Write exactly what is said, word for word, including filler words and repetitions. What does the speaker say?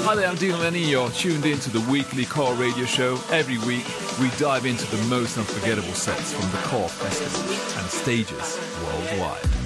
Hi there, I'm Dean Lenny. You're tuned in to the weekly Core Radio Show. Every week, we dive into the most unforgettable sets from the Core Festival and stages worldwide.